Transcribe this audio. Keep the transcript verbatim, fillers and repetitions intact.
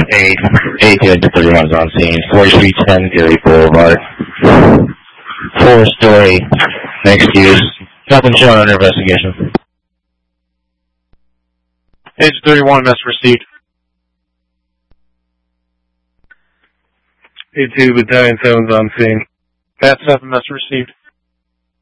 eight, eight to thirty-one is on scene. forty-three ten Gary Boulevard. Four-story, mixed use. Nothing shown under investigation. Page thirty-one, message received. eight two, Battalion seven's on scene. Bat seven, message received.